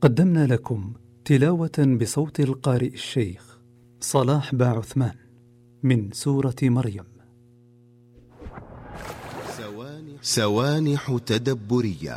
قدمنا لكم تلاوة بصوت القارئ الشيخ صلاح باعثمان من سورة مريم. سوانح تدبرية.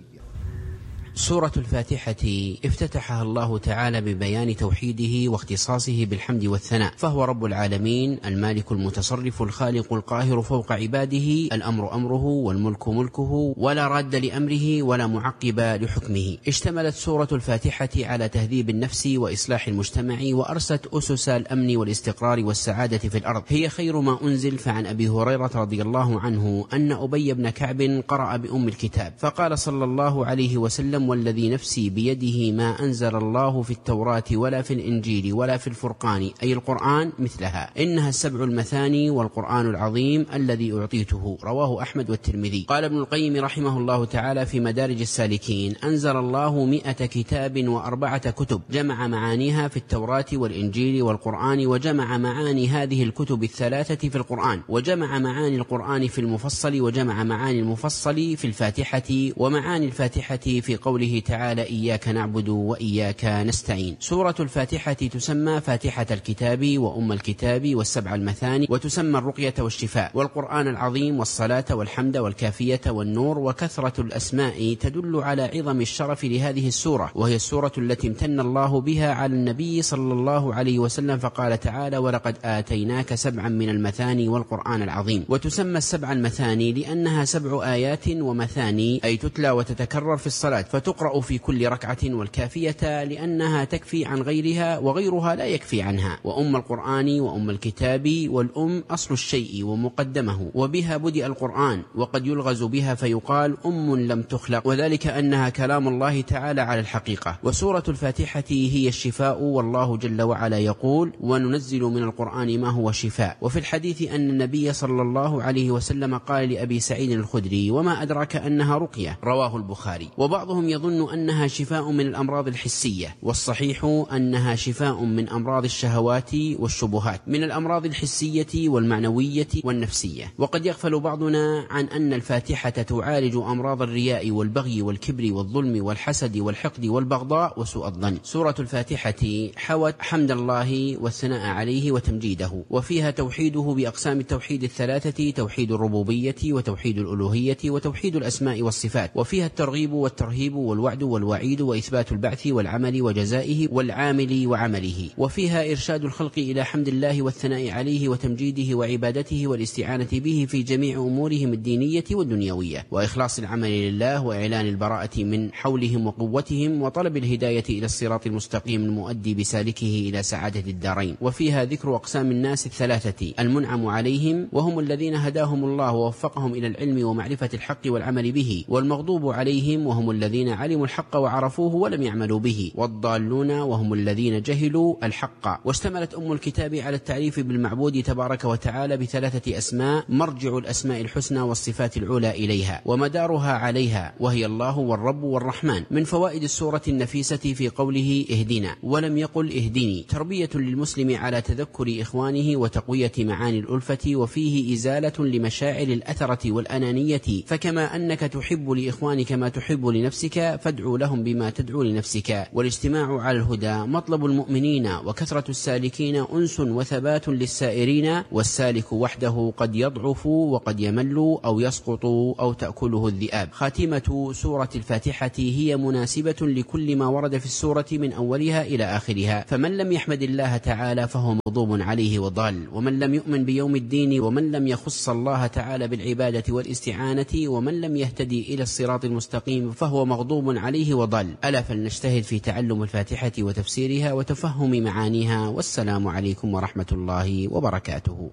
سورة الفاتحة افتتحها الله تعالى ببيان توحيده واختصاصه بالحمد والثناء، فهو رب العالمين، المالك المتصرف الخالق القاهر فوق عباده، الأمر أمره والملك ملكه، ولا راد لأمره ولا معقب لحكمه. اشتملت سورة الفاتحة على تهذيب النفس وإصلاح المجتمع، وأرست أسس الأمن والاستقرار والسعادة في الأرض. هي خير ما أنزل. فعن أبي هريرة رضي الله عنه أن أبي بن كعب قرأ بأم الكتاب فقال صلى الله عليه وسلم: والذي نفسي بيده ما أنزل الله في التوراة ولا في الإنجيل ولا في الفرقان، أي القرآن، مثلها، إنها السبع المثاني والقرآن العظيم الذي أعطيته. رواه أحمد والترمذي. قال ابن القيم رحمه الله تعالى في مدارج السالكين: أنزل الله 100 كتاب و4 كتب، جمع معانيها في التوراة والإنجيل والقرآن، وجمع معاني هذه الكتب الثلاثة في القرآن، وجمع معاني القرآن في المفصل، وجمع معاني المفصل في الفاتحة، ومعاني الفاتحة في قوله تعالى: إياك نعبد وإياك نستعين. سورة الفاتحة تسمى فاتحة الكتاب وأم الكتاب والسبع المثاني، وتسمى الرقية والشفاء والقرآن العظيم والصلاة والحمد والكافية والنور. وكثرة الأسماء تدل على عظم الشرف لهذه السورة، وهي السورة التي امتن الله بها على النبي صلى الله عليه وسلم، فقال تعالى: ولقد آتيناك 7 من المثاني والقرآن العظيم. وتسمى السبع المثاني لأنها 7 آيات ومثاني، أي تتلى وتتكرر في الصلاة، فتقرأ في كل ركعة، والكافية لأنها تكفي عن غيرها وغيرها لا يكفي عنها. وأم القرآن وأم الكتاب، والأم أصل الشيء ومقدمه، وبها بدأ القرآن، وقد يلغز بها فيقال أم لم تخلق، وذلك أنها كلام الله تعالى على الحقيقة. وسورة الفاتحة هي الشفاء، والله جل وعلا يقول: وننزل من القرآن ما هو شفاء. وفي الحديث أن النبي صلى الله عليه وسلم قال لأبي سعيد الخدري: وما أدرك أنها رقية؟ رواه البخاري. وبعضهم يظن أنها شفاء من الأمراض الحسية، والصحيح أنها شفاء من أمراض الشهوات والشبهات، من الأمراض الحسية والمعنوية والنفسية. وقد يغفل بعضنا عن أن الفاتحة تعالج أمراض الرياء والبغي والكبر والظلم والحسد والحقد والبغضاء وسوء الظن. سورة الفاتحة حوت حمد الله والثناء عليه وتمجيده، وفيها توحيده بأقسام التوحيد الثلاثة: توحيد الربوبية وتوحيد الألوهية وتوحيد الأسماء والصفات. وفيها الترغيب والترهيب والوعد والوعيد وإثبات البعث والعمل وجزائه والعامل وعمله. وفيها إرشاد الخلق إلى حمد الله والثناء عليه وتمجيده وعبادته والاستعانة به في جميع أمورهم الدينية والدنيوية، وإخلاص العمل لله، وإعلان البراءة من حولهم وقوتهم، وطلب الهداية إلى الصراط المستقيم المؤدي بسالكه إلى سعادة الدارين. وفيها ذكر أقسام الناس الثلاثة: المنعم عليهم، وهم الذين هداهم الله ووفقهم إلى العلم ومعرفة الحق والعمل به، والمغضوب عليهم، وهم الذين علموا الحق وعرفوه ولم يعملوا به، والضالون، وهم الذين جهلوا الحق. واشتملت أم الكتاب على التعريف بالمعبود تبارك وتعالى ب3 أسماء، مرجع الأسماء الحسنى والصفات العلى إليها، ومدارها عليها، وهي الله والرب والرحمن. من فوائد السورة النفيسة في قوله اهدنا ولم يقل اهدني، تربية للمسلم على تذكر إخوانه وتقوية معاني الألفة، وفيه إزالة لمشاعر الأثرة والأنانية، فكما أنك تحب لإخوانك ما تحب لنفسك فادعو لهم بما تدعو لنفسك. والاجتماع على الهدى مطلب المؤمنين، وكثرة السالكين أنس وثبات للسائرين، والسالك وحده قد يضعف وقد يمل أو يسقط أو تأكله الذئاب. خاتمة سورة الفاتحة هي مناسبة لكل ما ورد في السورة من أولها إلى آخرها، فمن لم يحمد الله تعالى فهو مغضوب عليه وضال، ومن لم يؤمن بيوم الدين، ومن لم يخص الله تعالى بالعبادة والاستعانة، ومن لم يهتدي إلى الصراط المستقيم فهو مغضوب عليه وضل. ألا فلنجتهد في تعلم الفاتحة وتفسيرها وتفهم معانيها. والسلام عليكم ورحمة الله وبركاته.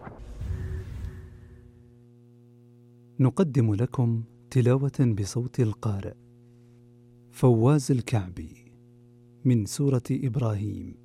نقدم لكم تلاوة بصوت القارئ فواز الكعبي من سورة إبراهيم.